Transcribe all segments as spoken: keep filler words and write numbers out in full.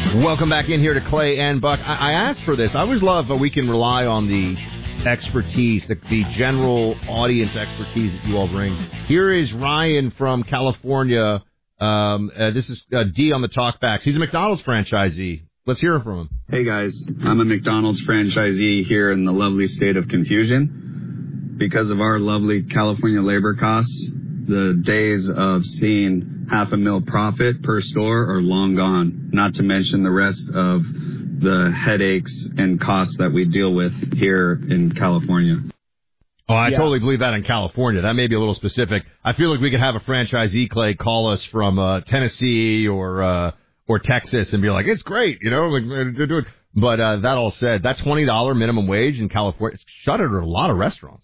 Welcome back in here to Clay and Buck. I, I asked for this. I always love that we can rely on the expertise, the, the general audience expertise that you all bring. Here is Ryan from California. Um, uh, this is uh, D on the talkbacks. He's a McDonald's franchisee. Let's hear from him. Hey, guys. I'm a McDonald's franchisee here in the lovely state of confusion. Because of our lovely California labor costs, the days of seeing half a mil profit per store are long gone, not to mention the rest of the headaches and costs that we deal with here in California. Oh, I yeah. totally believe that in California. That may be a little specific. I feel like we could have a franchisee, Clay, call us from uh, Tennessee or uh, or Texas and be like, it's great, you know, like they're doing. But uh, that all said, that twenty dollars minimum wage in California is shuttered a lot of restaurants.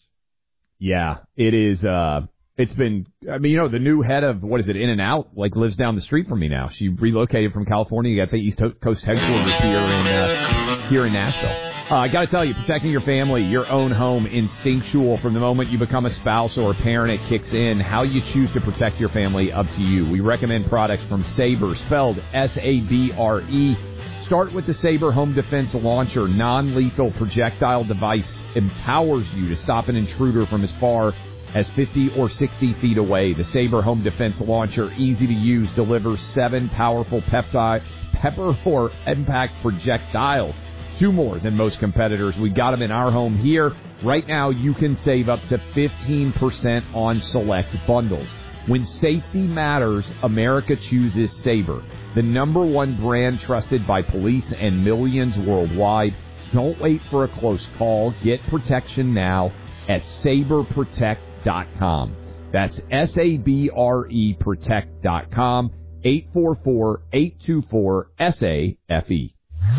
Yeah, it is. Uh, it's been, I mean, you know, the new head of, what is it, In-N-Out, like, lives down the street from me now. She relocated from California. You got the East Coast headquarters here in uh, here in Nashville. Uh, I got to tell you, protecting your family, your own home, instinctual from the moment you become a spouse or a parent, it kicks in. How you choose to protect your family, up to you. We recommend products from Sabre, spelled S A B R E. Start with the Sabre Home Defense Launcher. Non-lethal projectile device empowers you to stop an intruder from as far as fifty or sixty feet away. The Sabre Home Defense Launcher, easy to use, delivers seven powerful peptide, pepper or impact projectiles. Two more than most competitors. We got them in our home here. Right now, you can save up to fifteen percent on select bundles. When safety matters, America chooses Sabre, the number one brand trusted by police and millions worldwide. Don't wait for a close call. Get protection now at sabre protect dot com. That's S A B R E protect dot com. eight four four, eight two four, S A F E.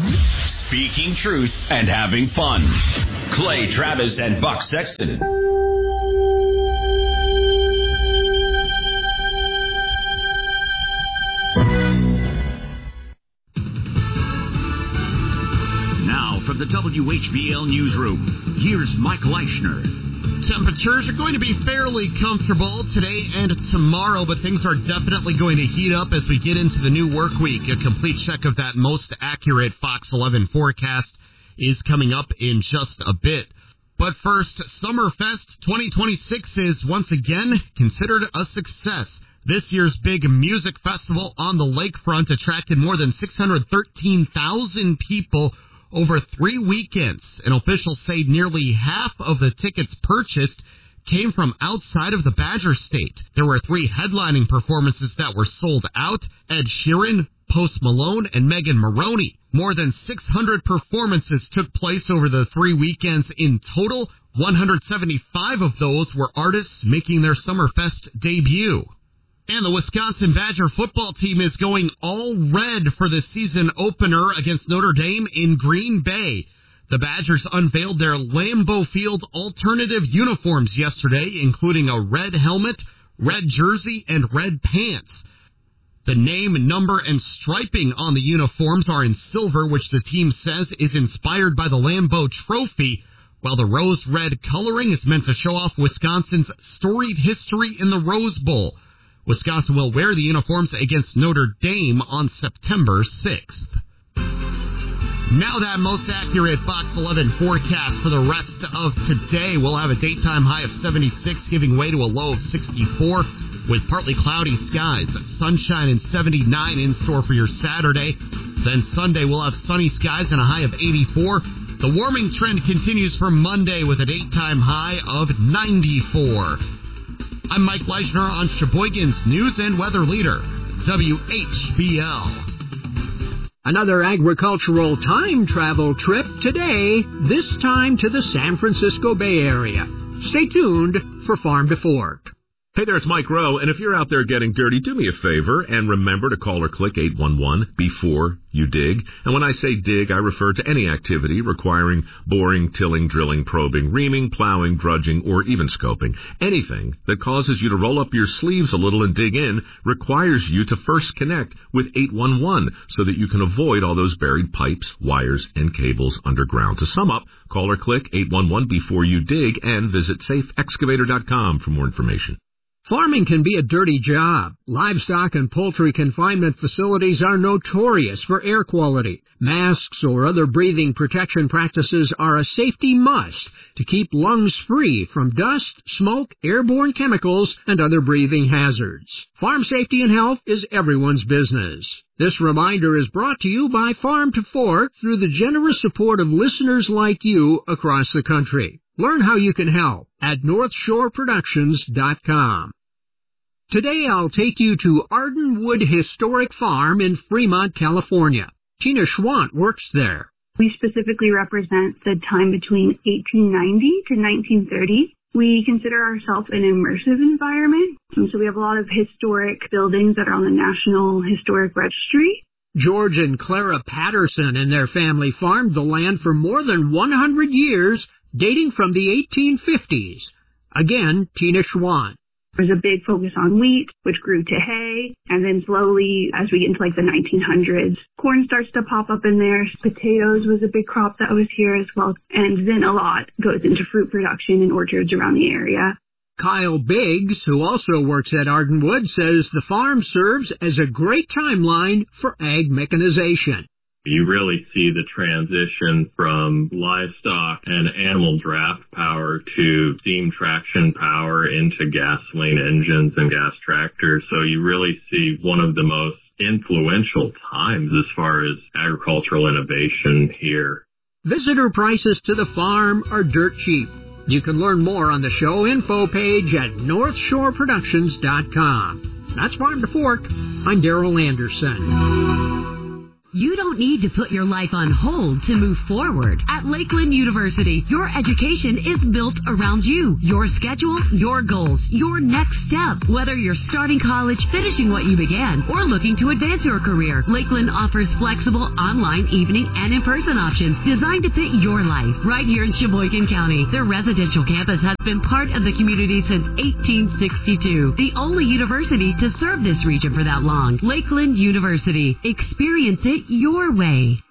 Speaking truth and having fun. Clay Travis and Buck Sexton. Now from the W H B L newsroom, here's Mike Leischner. Temperatures are going to be fairly comfortable today and tomorrow, but things are definitely going to heat up as we get into the new work week. A complete check of that most accurate Fox eleven forecast is coming up in just a bit. But first, Summerfest twenty twenty-six is once again considered a success. This year's big music festival on the lakefront attracted more than six hundred thirteen thousand people over three weekends, and officials say nearly half of the tickets purchased came from outside of the Badger State. There were three headlining performances that were sold out: Ed Sheeran, Post Malone, and Megan Maroney. More than six hundred performances took place over the three weekends in total. one hundred seventy-five of those were artists making their Summerfest debut. And the Wisconsin Badger football team is going all red for the season opener against Notre Dame in Green Bay. The Badgers unveiled their Lambeau Field alternative uniforms yesterday, including a red helmet, red jersey, and red pants. The name, number, and striping on the uniforms are in silver, which the team says is inspired by the Lambeau Trophy, while the rose-red coloring is meant to show off Wisconsin's storied history in the Rose Bowl. Wisconsin will wear the uniforms against Notre Dame on September sixth. Now that most accurate Fox eleven forecast for the rest of today. We'll have a daytime high of seventy-six, giving way to a low of sixty-four, with partly cloudy skies. Sunshine and seventy-nine in store for your Saturday. Then Sunday we'll have sunny skies and a high of eighty-four. The warming trend continues for Monday with a daytime high of ninety-four. I'm Mike Leischner on Sheboygan's News and Weather Leader, W H B L. Another agricultural time travel trip today, this time to the San Francisco Bay Area. Stay tuned for Farm to Fork. Hey there, it's Mike Rowe, and if you're out there getting dirty, do me a favor and remember to call or click eight one one before you dig. And when I say dig, I refer to any activity requiring boring, tilling, drilling, probing, reaming, plowing, drudging, or even scoping. Anything that causes you to roll up your sleeves a little and dig in requires you to first connect with eight one one so that you can avoid all those buried pipes, wires, and cables underground. To sum up, call or click eight one one before you dig and visit safe excavator dot com for more information. Farming can be a dirty job. Livestock and poultry confinement facilities are notorious for air quality. Masks or other breathing protection practices are a safety must to keep lungs free from dust, smoke, airborne chemicals, and other breathing hazards. Farm safety and health is everyone's business. This reminder is brought to you by Farm to Fork through the generous support of listeners like you across the country. Learn how you can help at north shore productions dot com. Today I'll take you to Ardenwood Historic Farm in Fremont, California. Tina Schwant works there. We specifically represent the time between eighteen ninety to nineteen thirty. We consider ourselves an immersive environment, and so we have a lot of historic buildings that are on the National Historic Registry. George and Clara Patterson and their family farmed the land for more than one hundred years, dating from the eighteen fifties. Again, Tina Schwant. There's a big focus on wheat, which grew to hay, and then slowly, as we get into like the nineteen hundreds, corn starts to pop up in there. Potatoes was a big crop that was here as well, and then a lot goes into fruit production and orchards around the area. Kyle Biggs, who also works at Ardenwood, says the farm serves as a great timeline for ag mechanization. You really see the transition from livestock and animal draft power to steam traction power into gasoline engines and gas tractors. So you really see one of the most influential times as far as agricultural innovation here. Visitor prices to the farm are dirt cheap. You can learn more on the show info page at north shore productions dot com. That's Farm to Fork. I'm Darrell Anderson. You don't need to put your life on hold to move forward. At Lakeland University, your education is built around you, your schedule, your goals, your next step. Whether you're starting college, finishing what you began, or looking to advance your career, Lakeland offers flexible online, evening, and in-person options designed to fit your life. Right here in Sheboygan County, their residential campus has been part of the community since eighteen sixty-two. The only university to serve this region for that long. Lakeland University. Experience it your way.